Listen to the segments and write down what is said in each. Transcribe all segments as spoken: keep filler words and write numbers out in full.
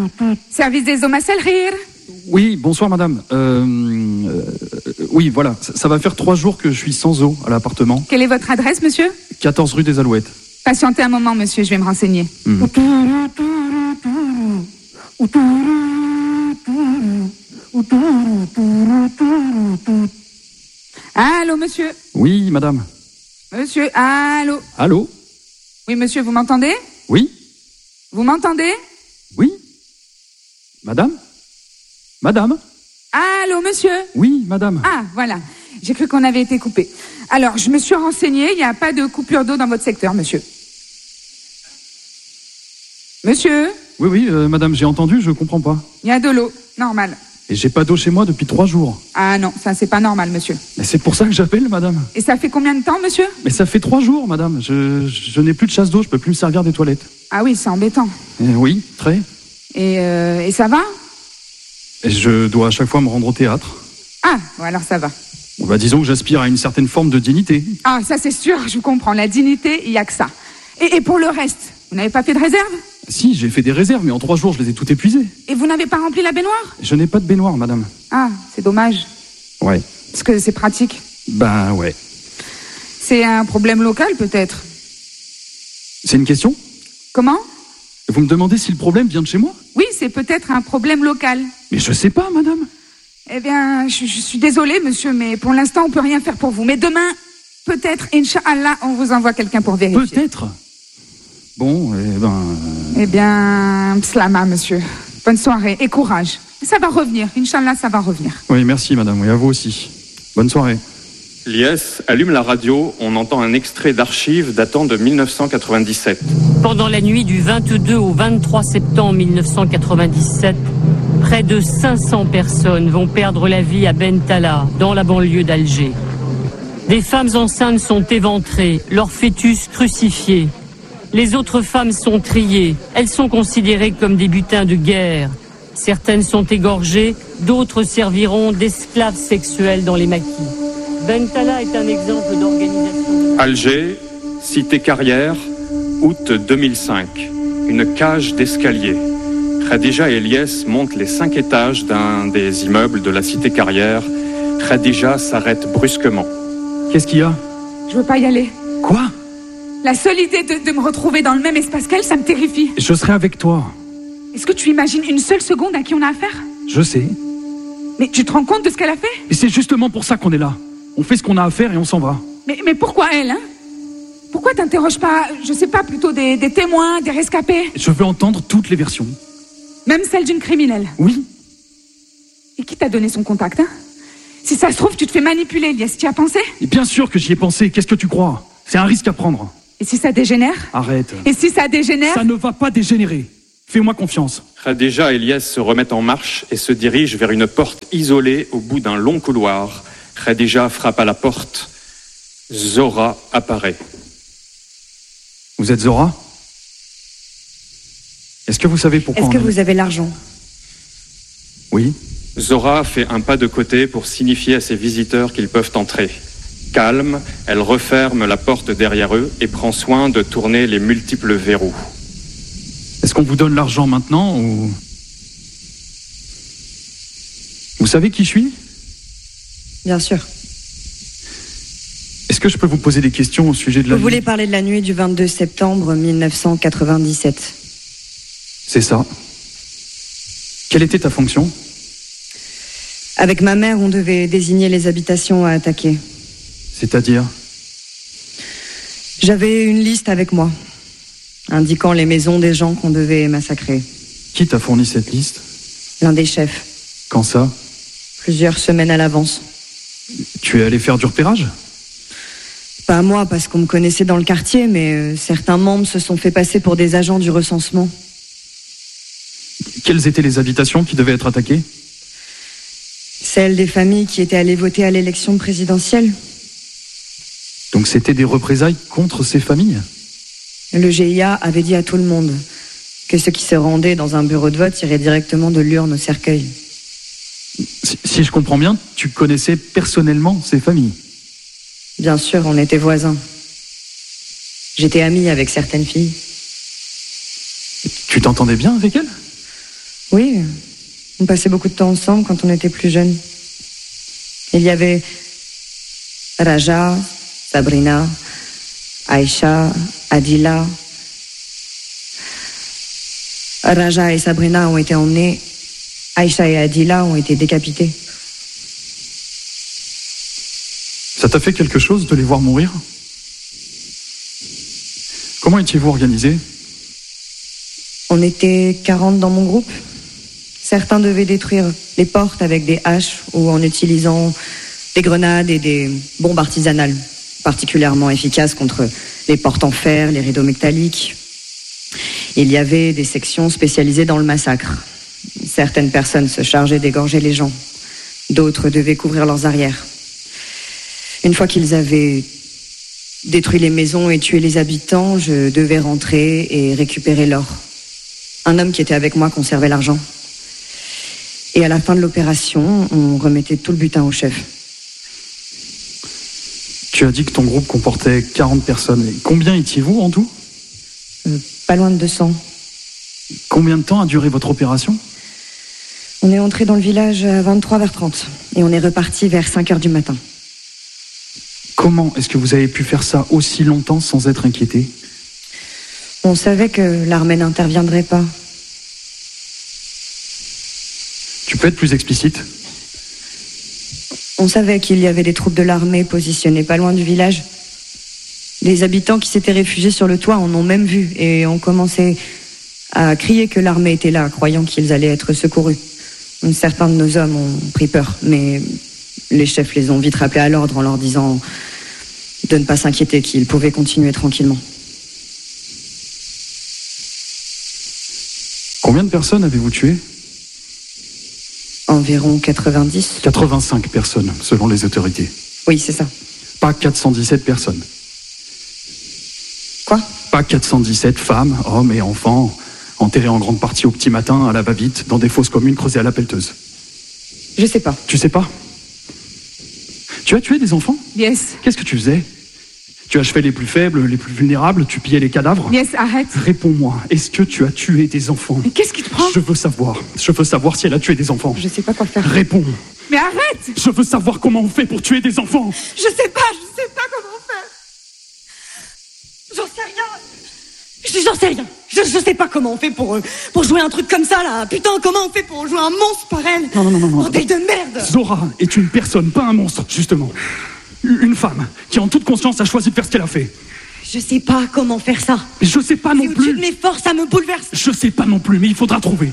Service des hommes à rire. Oui, bonsoir madame. Euh, euh, oui, voilà, ça, ça va faire trois jours que je suis sans eau à l'appartement. Quelle est votre adresse, monsieur? quatorze rue des Alouettes. Patientez un moment, monsieur, je vais me renseigner. Mmh. Allô, monsieur? Oui, madame. Monsieur, allô? Allô? Oui, monsieur, vous m'entendez? Oui? Vous m'entendez? Oui? Madame? Madame? Allô, monsieur? Oui, madame. Ah, voilà. J'ai cru qu'on avait été coupé. Alors, je me suis renseignée, il n'y a pas de coupure d'eau dans votre secteur, monsieur. Monsieur? Oui, oui, euh, madame, j'ai entendu, je comprends pas. Il y a de l'eau, normal. Et j'ai pas d'eau chez moi depuis trois jours. Ah non, ça c'est pas normal, monsieur. Mais c'est pour ça que j'appelle, madame. Et ça fait combien de temps, monsieur? Mais ça fait trois jours, madame. Je, je n'ai plus de chasse d'eau, je peux plus me servir des toilettes. Ah oui, c'est embêtant. Et oui, très. Et, euh, et ça va? Et je dois à chaque fois me rendre au théâtre. Ah, bon, alors ça va. Bon, bah, disons que j'aspire à une certaine forme de dignité. Ah, ça c'est sûr, je vous comprends. La dignité, il n'y a que ça. Et, et pour le reste, vous n'avez pas fait de réserve? Si, j'ai fait des réserves, mais en trois jours, je les ai toutes épuisées. Et vous n'avez pas rempli la baignoire? Je n'ai pas de baignoire, madame. Ah, c'est dommage. Ouais. Parce que c'est pratique. Ben ouais. C'est un problème local, peut-être. C'est une question? Comment? Vous me demandez si le problème vient de chez moi? Oui, c'est peut-être un problème local. Mais je sais pas, madame. Eh bien, je, je suis désolée, monsieur, mais pour l'instant, on peut rien faire pour vous. Mais demain, peut-être, Inch'Allah, on vous envoie quelqu'un pour vérifier. Peut-être. Bon, eh ben... Eh bien, pslama, monsieur. Bonne soirée et courage. Ça va revenir, Inch'Allah, ça va revenir. Oui, merci, madame. Oui, à vous aussi. Bonne soirée. L'I S allume la radio, on entend un extrait d'archives datant de mille neuf cent quatre-vingt-dix-sept. Pendant la nuit du vingt-deux au vingt-trois septembre mille neuf cent quatre-vingt-dix-sept, près de cinq cents personnes vont perdre la vie à Bentala, dans la banlieue d'Alger. Des femmes enceintes sont éventrées, leurs fœtus crucifiés. Les autres femmes sont triées, elles sont considérées comme des butins de guerre. Certaines sont égorgées, d'autres serviront d'esclaves sexuels dans les maquis. Bentala est un exemple d'organisation... Alger, cité Carrière, août deux mille cinq. Une cage d'escalier. Khadija et Eliès montent les cinq étages d'un des immeubles de la cité Carrière. Khadija s'arrête brusquement. Qu'est-ce qu'il y a? Je veux pas y aller. Quoi? La seule idée de, de me retrouver dans le même espace qu'elle, ça me terrifie. Je serai avec toi. Est-ce que tu imagines une seule seconde à qui on a affaire? Je sais. Mais tu te rends compte de ce qu'elle a fait? Et c'est justement pour ça qu'on est là. On fait ce qu'on a à faire et on s'en va. Mais, mais pourquoi elle, hein? Pourquoi t'interroges pas, je sais pas, plutôt des, des témoins, des rescapés? Je veux entendre toutes les versions. Même celle d'une criminelle? Oui. Et qui t'a donné son contact, hein? Si ça se trouve, tu te fais manipuler, Eliès, tu y as pensé? Et bien sûr que j'y ai pensé, qu'est-ce que tu crois? C'est un risque à prendre. Et si ça dégénère? Arrête. Et si ça dégénère? Ça ne va pas dégénérer. Fais-moi confiance. Khadija et Eliès se remettent en marche et se dirigent vers une porte isolée au bout d'un long couloir. Khadija frappe à la porte. Zora apparaît. Vous êtes Zora? Est-ce que vous savez pourquoi? Est-ce que on vous avez l'argent? Oui. Zora fait un pas de côté pour signifier à ses visiteurs qu'ils peuvent entrer. Calme, elle referme la porte derrière eux et prend soin de tourner les multiples verrous. Est-ce qu'on vous donne l'argent maintenant ou... Vous savez qui je suis? Bien sûr. Est-ce que je peux vous poser des questions au sujet de la... Vous voulez parler de la nuit du vingt-deux septembre mille neuf cent quatre-vingt-dix-sept? C'est ça. Quelle était ta fonction? Avec ma mère, on devait désigner les habitations à attaquer. C'est-à-dire? J'avais une liste avec moi, indiquant les maisons des gens qu'on devait massacrer. Qui t'a fourni cette liste? L'un des chefs. Quand ça? Plusieurs semaines à l'avance. Tu es allé faire du repérage? Pas moi, parce qu'on me connaissait dans le quartier, mais euh, certains membres se sont fait passer pour des agents du recensement. Quelles étaient les habitations qui devaient être attaquées? Celles des familles qui étaient allées voter à l'élection présidentielle. Donc c'était des représailles contre ces familles? Le G I A avait dit à tout le monde que ceux qui se rendaient dans un bureau de vote iraient directement de l'urne au cercueil. Si, si je comprends bien, tu connaissais personnellement ces familles? Bien sûr, on était voisins. J'étais amie avec certaines filles. Tu t'entendais bien avec elles? Oui, on passait beaucoup de temps ensemble quand on était plus jeunes. Il y avait Raja, Sabrina, Aïcha, Adila. Raja et Sabrina ont été emmenés. Aïcha et Adila ont été décapités. Ça t'a fait quelque chose de les voir mourir? Comment étiez-vous organisés? On était quarante dans mon groupe. Certains devaient détruire les portes avec des haches ou en utilisant des grenades et des bombes artisanales, particulièrement efficaces contre les portes en fer, les rideaux métalliques. Il y avait des sections spécialisées dans le massacre. Certaines personnes se chargeaient d'égorger les gens. D'autres devaient couvrir leurs arrières. Une fois qu'ils avaient détruit les maisons et tué les habitants, je devais rentrer et récupérer l'or. Un homme qui était avec moi conservait l'argent. Et à la fin de l'opération, on remettait tout le butin au chef. Tu as dit que ton groupe comportait quarante personnes. Et combien étiez-vous en tout? euh, Pas loin de deux cents. Combien de temps a duré votre opération? On est entré dans le village à vingt-trois heures trente et on est reparti vers cinq heures du matin. Comment est-ce que vous avez pu faire ça aussi longtemps sans être inquiété? On savait que l'armée n'interviendrait pas. Tu peux être plus explicite? On savait qu'il y avait des troupes de l'armée positionnées pas loin du village. Les habitants qui s'étaient réfugiés sur le toit en ont même vu et ont commencé à crier que l'armée était là, croyant qu'ils allaient être secourus. Certains de nos hommes ont pris peur, mais les chefs les ont vite rappelés à l'ordre en leur disant de ne pas s'inquiéter, qu'ils pouvaient continuer tranquillement. Combien de personnes avez-vous tué? Environ quatre-vingt-dix. quatre-vingt-cinq personnes, selon les autorités. Oui, c'est ça. Pas quatre cent dix-sept personnes. Quoi? Pas quatre cent dix-sept femmes, hommes et enfants, enterrés en grande partie au petit matin, à la va-vite, dans des fosses communes creusées à la pelleteuse. Je sais pas. Tu sais pas? Tu as tué des enfants? Yes. Qu'est-ce que tu faisais? Tu achevais les plus faibles, les plus vulnérables, tu pillais les cadavres? Yes, arrête. Réponds-moi, est-ce que tu as tué des enfants? Mais qu'est-ce qui te prend? Je veux savoir. Je veux savoir si elle a tué des enfants. Je sais pas quoi faire. Réponds. Mais arrête! Je veux savoir comment on fait pour tuer des enfants. Je sais pas, je sais pas comment faire. J'en sais rien. Je- J'en sais rien. Je, je sais pas comment on fait pour, euh, pour jouer un truc comme ça, là. Putain, comment on fait pour jouer un monstre pareil? Non, non, non, non, non. Bordel de merde! Zora est une personne, pas un monstre, justement. Une femme qui, en toute conscience, a choisi de faire ce qu'elle a fait. Je sais pas comment faire ça. Mais je sais pas non C'est au-dessus de plus. mes forces, ça me bouleverse. Je sais pas non plus, mais il faudra trouver.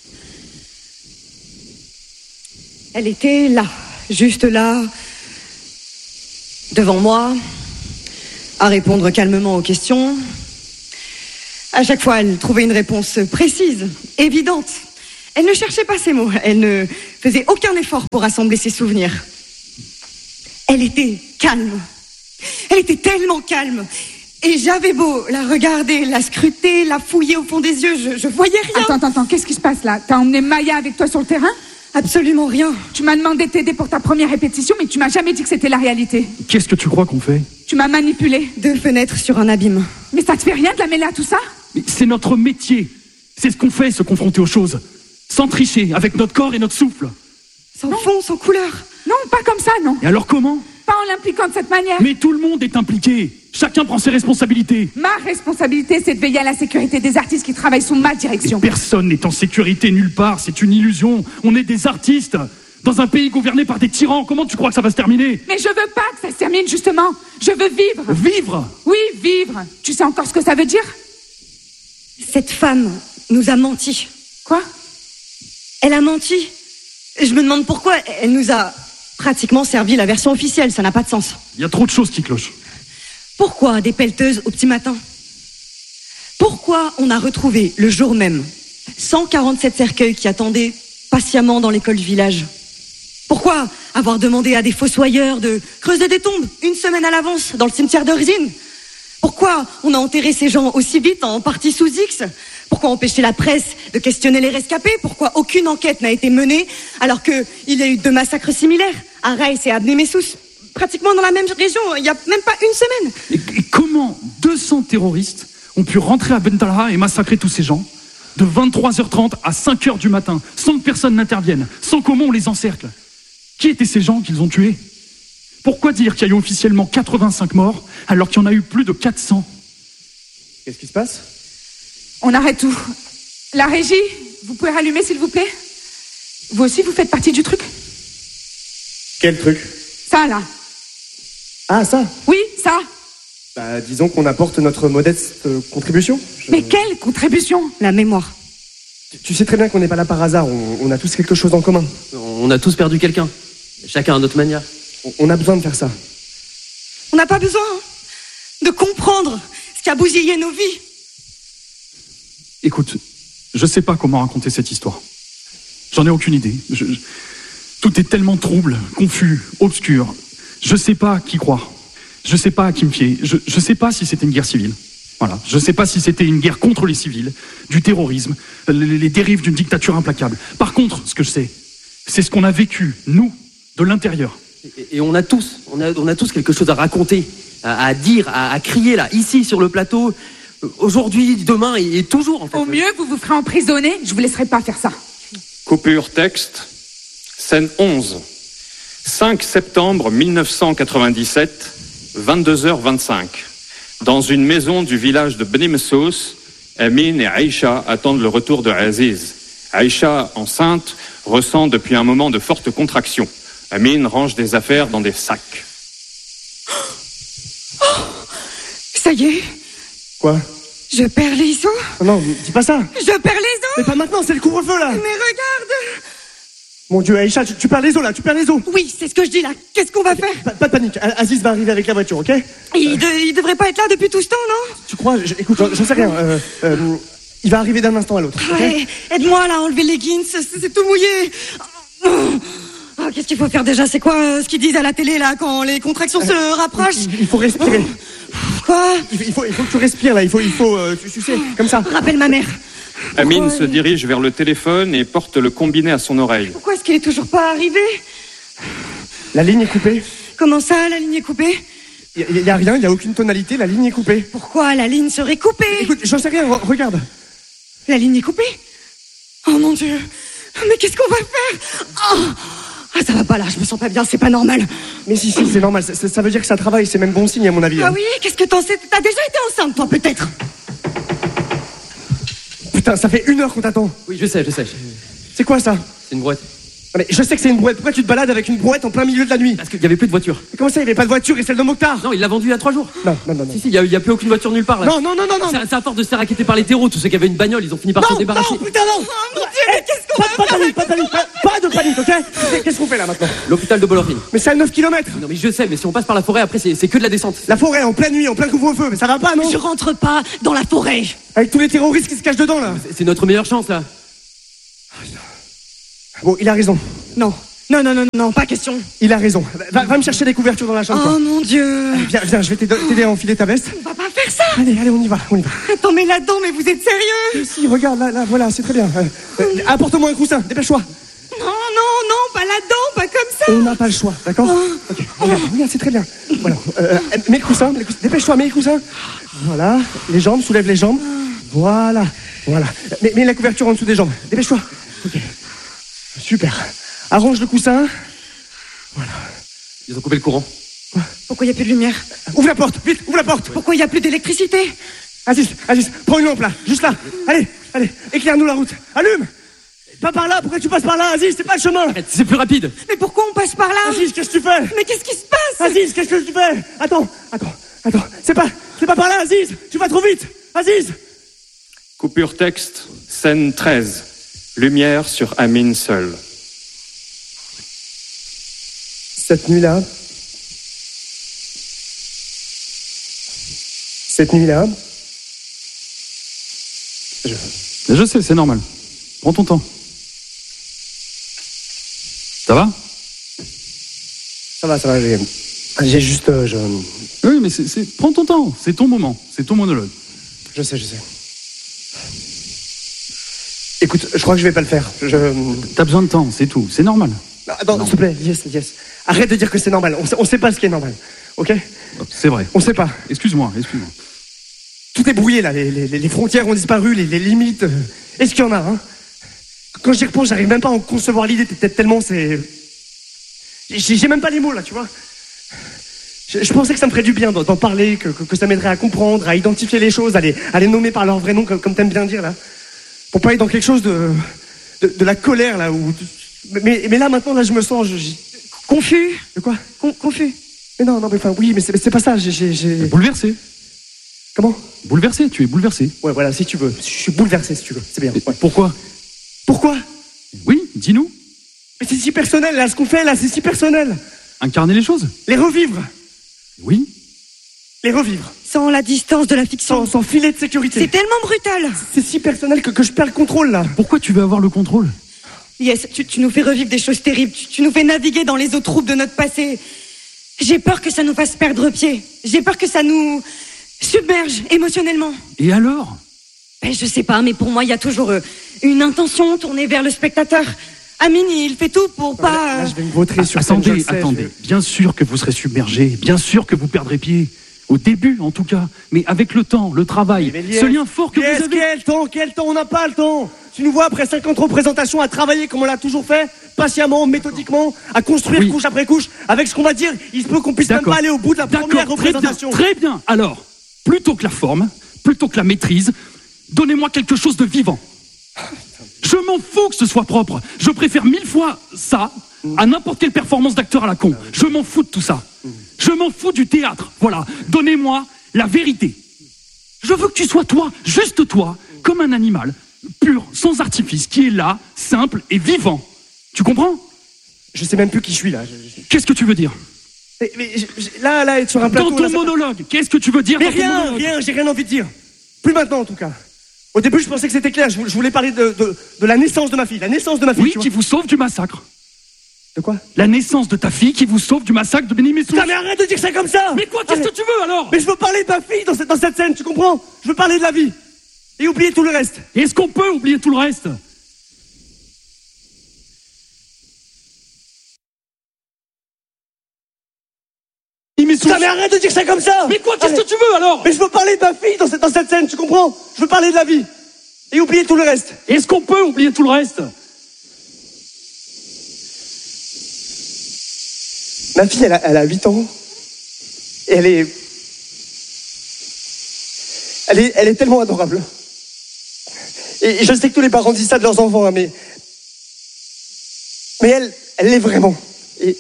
Elle était là, juste là, devant moi, à répondre calmement aux questions. À chaque fois, elle trouvait une réponse précise, évidente. Elle ne cherchait pas ses mots, elle ne faisait aucun effort pour rassembler ses souvenirs. Elle était calme. Elle était tellement calme. Et j'avais beau la regarder, la scruter, la fouiller au fond des yeux, je, je voyais rien. Attends, attends, attends, qu'est-ce qui se passe là? T'as emmené Maya avec toi sur le terrain? Absolument rien. Tu m'as demandé de t'aider pour ta première répétition, mais tu m'as jamais dit que c'était la réalité. Qu'est-ce que tu crois qu'on fait? Tu m'as manipulé. Deux fenêtres sur un abîme. Mais ça te fait rien de la mêler à tout ça? Mais c'est notre métier. C'est ce qu'on fait, se confronter aux choses. Sans tricher, avec notre corps et notre souffle. Sans fond, sans couleur. Non, pas comme ça, non. Et alors comment? Pas en l'impliquant de cette manière. Mais tout le monde est impliqué. Chacun prend ses responsabilités. Ma responsabilité, c'est de veiller à la sécurité des artistes qui travaillent sous ma direction. Personne n'est en sécurité nulle part, c'est une illusion. On est des artistes. Dans un pays gouverné par des tyrans, comment tu crois que ça va se terminer? Mais je veux pas que ça se termine, justement. Je veux vivre. Vivre? Oui, vivre. Tu sais encore ce que ça veut dire? Cette femme nous a menti. Quoi? Elle a menti. Je me demande pourquoi elle nous a pratiquement servi la version officielle, ça n'a pas de sens. Il y a trop de choses qui clochent. Pourquoi des pelleteuses au petit matin? Pourquoi on a retrouvé le jour même cent quarante-sept cercueils qui attendaient patiemment dans l'école du village? Pourquoi avoir demandé à des fossoyeurs de creuser des tombes une semaine à l'avance dans le cimetière d'origine? Pourquoi on a enterré ces gens aussi vite en partie sous X? Pourquoi empêcher la presse de questionner les rescapés? Pourquoi aucune enquête n'a été menée alors qu'il y a eu deux massacres similaires à Reims et à Bnei Messous, pratiquement dans la même région, il n'y a même pas une semaine? Et, et comment deux cents terroristes ont pu rentrer à Bentala et massacrer tous ces gens de vingt-trois heures trente à cinq heures du matin, sans que personne n'intervienne, sans comment on les encercle. Qui étaient ces gens qu'ils ont tués? Pourquoi dire qu'il y a eu officiellement quatre-vingt-cinq morts alors qu'il y en a eu plus de quatre cents? Qu'est-ce qui se passe? On arrête tout. La régie, vous pouvez rallumer s'il vous plaît? Vous aussi, vous faites partie du truc? Quel truc? Ça, là. Ah, ça? Oui, ça. Bah, disons qu'on apporte notre modeste euh, contribution. Je- Mais quelle contribution? La mémoire. Tu- Tu sais très bien qu'on n'est pas là par hasard, on, on a tous quelque chose en commun. On a tous perdu quelqu'un. Chacun à notre manière. On, on a besoin de faire ça. On n'a pas besoin hein, de comprendre ce qui a bousillé nos vies. Écoute, je sais pas comment raconter cette histoire. J'en ai aucune idée. Je- je- Tout est tellement trouble, confus, obscur. Je sais pas à qui croire. Je sais pas à qui me fier. Je, je sais pas si c'était une guerre civile. Voilà. Je sais pas si c'était une guerre contre les civils, du terrorisme, les, les dérives d'une dictature implacable. Par contre, ce que je sais, c'est ce qu'on a vécu, nous, de l'intérieur. Et, et on a tous, on a, on a tous quelque chose à raconter, à, à dire, à, à crier là, ici sur le plateau, aujourd'hui, demain et, et toujours en fait. Au mieux, vous vous ferez emprisonner. Je vous laisserai pas faire ça. Coupure texte, scène onze. cinq septembre mille neuf cent quatre-vingt-dix-sept, vingt-deux heures vingt-cinq. Dans une maison du village de Beni Messous, Amine et Aïcha attendent le retour de Aziz. Aïcha, enceinte, ressent depuis un moment de fortes contractions. Amine range des affaires dans des sacs. Ça y est, Quoi? je perds les os. Oh non, dis pas ça. Je perds les Mais os. pas maintenant, c'est le couvre-feu là. Mais regarde. Mon Dieu, Aïcha, tu, tu perds les os là, tu perds les os. Oui, c'est ce que je dis là. Qu'est-ce qu'on va faire? Pas, pas de panique, A- Aziz va arriver avec la voiture, ok? il, de- il devrait pas être là depuis tout ce temps, non? Tu crois? Je- Écoute, j'en j'en sais rien. euh, euh, il va arriver d'un instant à l'autre, ok? Ouais, aide-moi là à enlever les leggings, c'est c'est tout mouillé. Oh, oh, qu'est-ce qu'il faut faire déjà? C'est quoi euh, ce qu'ils disent à la télé là quand les contractions se rapprochent? Il, il faut respirer. Quoi? Il, il faut, il faut que tu respires là, il faut, il faut, euh, tu, tu sais, comme ça. Rappelle ma mère. Amine Pourquoi se il- dirige vers le téléphone et porte le combiné à son oreille. Pourquoi est-ce qu'il est toujours pas arrivé? La ligne est coupée. Comment ça, la ligne est coupée? Il y, y a rien, il y a aucune tonalité, la ligne est coupée. Pourquoi la ligne serait coupée? Écoute, j'en sais rien, re- regarde. La ligne est coupée? Oh mon Dieu! Mais qu'est-ce qu'on va faire? Oh ah, ça va pas là, je me sens pas bien, c'est pas normal. Mais si, si, c'est normal, ça, ça- ça veut dire que ça travaille, c'est même bon signe à mon avis. Ah hein. oui, qu'est-ce que t'en sais? T'as déjà été enceinte, toi, peut-être? Putain, ça fait une heure qu'on t'attend. Oui, je sais, je sais. C'est quoi ça? C'est une brouette. Ah, mais je sais que c'est une brouette, pourquoi tu te balades avec une brouette en plein milieu de la nuit? Parce qu'il y avait plus de voiture. Mais comment ça, il y avait pas de voiture et celle de Mokhtar? Non, il l'a vendue il y a trois jours. Non, non, non, non. Si, si, il y, a- il y a plus aucune voiture nulle part là. Non, non, non, non, non. C'est c'est à force de se faire raqueter par les terreaux. Tous ceux qui avaient une bagnole, ils ont fini par Non, s'en débarrasser. non, putain, non. Oh mon Dieu, mais qu'est-ce qu'on Pas, va pas de faire? panique, pas de panique, pas, pas de panique, ok? Qu'est-ce qu'on fait là maintenant? L'hôpital de Bolorine. Mais c'est à neuf kilomètres. Non, mais je sais, mais si on passe par la forêt, après, c'est c'est que de la descente. La forêt en pleine nuit, en plein couvre-feu, mais ça va pas, non? Je rentre pas dans la forêt. Avec tous les terroristes qui se cachent dedans là. C'est- C'est notre meilleure chance là. Bon, il a raison, Non, non, non, non, non, pas question. il a raison. Va, va me chercher des couvertures dans la chambre. Oh toi. mon Dieu. Viens, viens, je vais t'aider t'aider à enfiler ta veste. On va pas faire ça. Allez, allez, on y va, on y va. Attends, mais là-dedans, mais vous êtes sérieux? Mais si, regarde, là, là, voilà, c'est très bien. Euh, euh, apporte-moi un coussin, dépêche-toi. Non, non, non, pas là-dedans, pas comme ça. On n'a pas le choix, d'accord? Ok, regarde, regarde, c'est très bien. Voilà, euh, euh, mets le coussin, mets le coussin. Dépêche-toi, mets le coussin. Voilà, les jambes, soulève les jambes. Voilà, voilà. Mets, mets la couverture en dessous des jambes. Dépêche-toi. Ok, super. Arrange le coussin. Ils ont coupé le courant. Pourquoi il y a plus de lumière? Ouvre la porte, vite, ouvre la porte. Pourquoi il y a plus d'électricité? Aziz, Aziz, prends une lampe là, juste là. Allez, allez, éclaire-nous la route. Allume. Pas par là, pourquoi tu passes par là, Aziz? C'est pas le chemin. Arrête, c'est plus rapide. Mais pourquoi on passe par là? Aziz, qu'est-ce que tu fais? Mais qu'est-ce qui se passe? Aziz, qu'est-ce que tu fais? Attends, attends, attends. C'est pas, c'est pas par là, Aziz. Tu vas trop vite. Aziz. Coupure texte, scène treize. Lumière sur Amine seul. Cette nuit-là, cette nuit-là, Mais je sais, c'est normal. Prends ton temps. Ça va? ça va, ça va. J'ai, j'ai juste, euh, je, Oui, mais c'est, c'est- prends ton temps. C'est ton moment. C'est ton monologue. je sais, je sais. Écoute, je crois que je vais pas le faire. Je, T'as besoin de temps, c'est tout. C'est normal. Non, attends, s'il te plaît, yes, yes. Arrête de dire que c'est normal. On sait, on sait pas ce qui est normal, ok? C'est vrai. On sait pas. Excuse-moi, excuse-moi. Tout est brouillé là. Les, les, les frontières ont disparu, les, les limites. euh, Est-ce qu'il y en a, hein? Quand j'y repense, j'arrive même pas à en concevoir l'idée, peut-être tellement c'est... J'ai, j'ai même pas les mots, là, tu vois. Je, je pensais que ça me ferait du bien d'en, d'en parler, que, que, que ça m'aiderait à comprendre, à identifier les choses, à les, à les nommer par leur vrai nom, comme, comme t'aimes bien dire, là. Pour pas être dans quelque chose de... de, de la colère, là, où... Mais, mais là, maintenant, là, je me sens... Je, j'ai... Confus. De quoi? Con- confus. Mais non, non, mais enfin, oui, mais c'est, mais c'est pas ça, j'ai... j'ai, j'ai... Bouleversé. Comment? Bouleversé, tu es bouleversé. Ouais, voilà, si tu veux. Je suis bouleversé, si tu veux. C'est bien. Ouais. Pourquoi? Pourquoi? Oui, dis-nous. Mais c'est si personnel, là, ce qu'on fait, là, c'est si personnel. Incarner les choses. Les revivre. Oui. Les revivre. Sans la distance de la fiction. Sans, sans filet de sécurité. C'est tellement brutal. C'est si personnel que, que je perds le contrôle, là. Pourquoi tu veux avoir le contrôle? Yes, tu, tu nous fais revivre des choses terribles. Tu, tu nous fais naviguer dans les eaux troubles de notre passé. J'ai peur que ça nous fasse perdre pied. J'ai peur que ça nous submerge émotionnellement. Et alors? Ben, je sais pas, mais pour moi, il y a toujours euh, une intention tournée vers le spectateur. Amine, il fait tout pour pas... Là, là, je vais me vautrer sur Attendez, scène, je le sais, attendez. je- Bien sûr que vous serez submergé. Bien sûr que vous perdrez pied. Au début, en tout cas. Mais avec le temps, le travail, Mais Lies, ce lien fort que Lies, vous avez... Quel temps, quel temps, on n'a pas le temps. Tu nous vois après cinquante représentations à travailler comme on l'a toujours fait, patiemment, méthodiquement, à construire Oui. couche après couche, avec ce qu'on va dire, il se peut qu'on puisse même D'accord. pas aller au bout de la première D'accord, très bien, représentation. très bien. Alors, plutôt que la forme, plutôt que la maîtrise, donnez-moi quelque chose de vivant. Je m'en fous que ce soit propre. Je préfère mille fois ça à n'importe quelle performance d'acteur à la con. Je m'en fous de tout ça. Je m'en fous du théâtre. Voilà, donnez-moi la vérité. Je veux que tu sois toi, juste toi, comme un animal, pur, sans artifice, qui est là, simple et vivant. Tu comprends? Je sais même plus qui je suis là. Je- je- Qu'est-ce que tu veux dire? Mais, mais je- je- là, là, être sur un plateau... Dans ton là, ça- monologue, qu'est-ce que tu veux dire Mais dans ton rien, monologue? rien, j'ai rien envie de dire. Plus maintenant, en tout cas. Au début, je pensais que c'était clair. Je vou- je voulais parler de, de, de la naissance de ma fille. La naissance de ma fille, Oui, tu qui vois. vous sauve du massacre. De quoi? La naissance de ta fille qui vous sauve du massacre de Beni Messous. Putain, mais arrête de dire ça comme ça. Mais quoi, qu'est-ce Arrête. que tu veux alors? Mais je veux parler de ma fille dans cette, dans cette scène, tu comprends? Je veux parler de la vie. Et oublier tout le reste. Et est-ce qu'on peut oublier tout le reste? Putain, mais arrête de dire ça comme ça. Mais quoi, qu'est-ce Arrête. que tu veux alors? Mais je veux parler de ma fille dans cette, dans cette scène, tu comprends? Je veux parler de la vie. Et oublier tout le reste. Et est-ce qu'on peut oublier tout le reste? Ma fille, elle a, elle a huit ans. Et elle est... Elle est, elle est tellement adorable. Et je sais que tous les parents disent ça de leurs enfants, hein, mais... Mais elle, elle l'est vraiment. Et...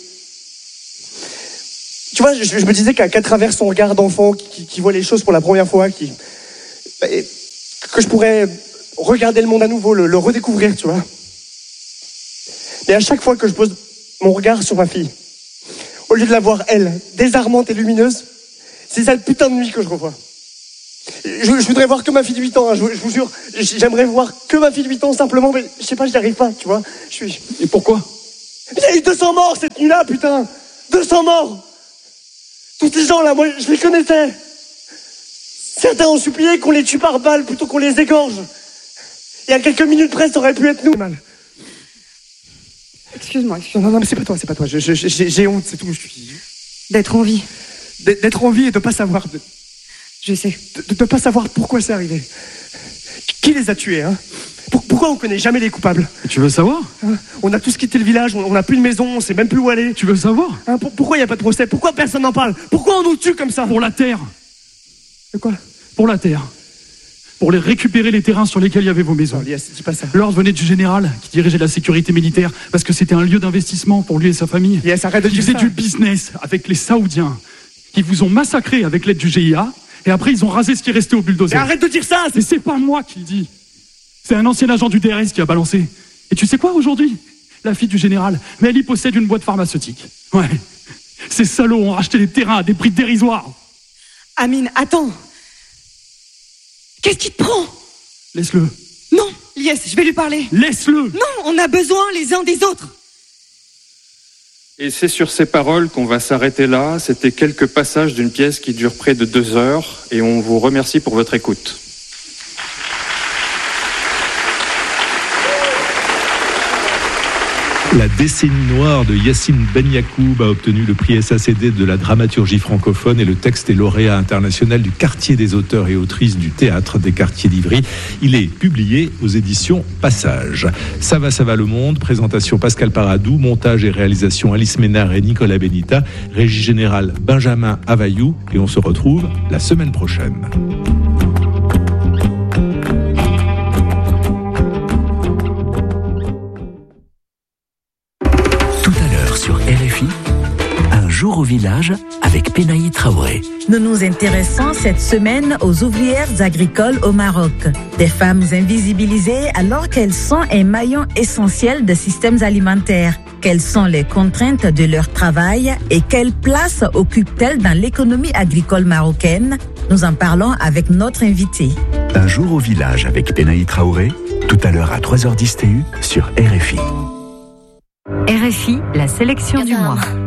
Tu vois, je, je me disais qu'à, qu'à travers son regard d'enfant, qui, qui voit les choses pour la première fois, qui... et que je pourrais regarder le monde à nouveau, le, le redécouvrir, tu vois. Mais à chaque fois que je pose mon regard sur ma fille, au lieu de la voir, elle, désarmante et lumineuse, c'est cette putain de nuit que je revois. Je, je voudrais voir que ma fille de huit ans, hein, je, je vous jure. J'aimerais voir que ma fille de huit ans, simplement, mais je sais pas, j'y arrive pas, tu vois. Je suis... Et pourquoi? Il y a eu deux cents morts cette nuit-là, putain. deux cents morts. Tous ces gens-là, moi, je les connaissais. Certains ont supplié qu'on les tue par balle plutôt qu'on les égorge. Et à quelques minutes près, ça aurait pu être nous. Mal. Excuse-moi, excuse-moi. Non, non, mais c'est pas toi, c'est pas toi. Je- je- j'ai j'ai honte, c'est tout. Je suis... D'être en vie. D'être d'être en vie et de pas savoir... De, Je sais. de, de pas savoir pourquoi c'est arrivé. Qui les a tués, hein? Pour- Pourquoi on connaît jamais les coupables? Et tu veux savoir? Hein? On a tous quitté le village, on on n'a plus de maison, on sait même plus où aller. Tu veux savoir? Hein, pour- pourquoi il n'y a pas de procès? Pourquoi personne n'en parle? Pourquoi on nous tue comme ça? Pour la terre. De quoi? Pour la terre. Pour les récupérer les terrains sur lesquels il y avait vos maisons. Elias, dis pas ça. L'ordre venait du général qui dirigeait la sécurité militaire parce que c'était un lieu d'investissement pour lui et sa famille. Elias, arrête de Ils dire faisaient ça. du business avec les Saoudiens qui vous ont massacré avec l'aide du G I A et après ils ont rasé ce qui restait au Mais bulldozer. arrête de dire ça! Mais c'est pas moi qui le dis. C'est un ancien agent du D R S qui a balancé. Et tu sais quoi aujourd'hui? La fille du général, mais elle y possède une boîte pharmaceutique. Ouais. Ces salauds ont racheté les terrains à des prix dérisoires. Amine, attends. Qu'est-ce qui te prend? Laisse-le. Non, Lies, je vais lui parler. Laisse-le. Non, on a besoin les uns des autres. Et c'est sur ces paroles qu'on va s'arrêter là. C'était quelques passages d'une pièce qui dure près de deux heures et on vous remercie pour votre écoute. La décennie noire de Yassine Ben Yacoub a obtenu le prix S A C D de la dramaturgie francophone et le texte est lauréat international du quartier des auteurs et autrices du théâtre des quartiers d'Ivry. Il est publié aux éditions Passage. Ça va, ça va le monde. Présentation Pascal Paradou, montage et réalisation Alice Ménard et Nicolas Benita, régie générale Benjamin Availlou et on se retrouve la semaine prochaine. Sur R F I, un jour au village avec Penaï Traoré. Nous nous intéressons cette semaine aux ouvrières agricoles au Maroc. Des femmes invisibilisées alors qu'elles sont un maillon essentiel des systèmes alimentaires. Quelles sont les contraintes de leur travail et quelle place occupent-elles dans l'économie agricole marocaine? Nous en parlons avec notre invité. Un jour au village avec Penaï Traoré, tout à l'heure à trois heures dix T U sur R F I. R F I, la sélection du mois.